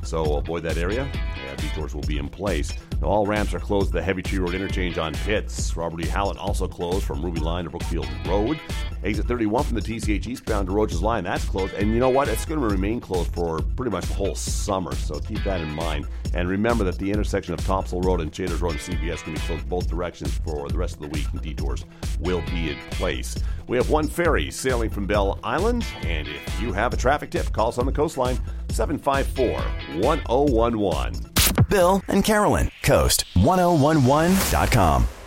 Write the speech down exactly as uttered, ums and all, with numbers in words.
so avoid that area. Yeah, detours will be in place. Now, all ramps are closed at the Heavy Tree Road interchange on Pitts. Robert E. Howlett also closed from Ruby Line to Brookfield Road. Exit thirty-one from the T C H eastbound to Roaches Line, that's closed. And you know what? It's going to remain closed for pretty much the whole summer, so keep that in mind. And remember that the intersection of Topsail Road and Shaders Road and C B S can be closed both directions for the rest of the week, and detours will be in place. We have one ferry sailing from Belle Island, and if you have a traffic tip, call us on the coastline, seven five four, one oh one one. Bill and Carolyn, Coast ten eleven dot com.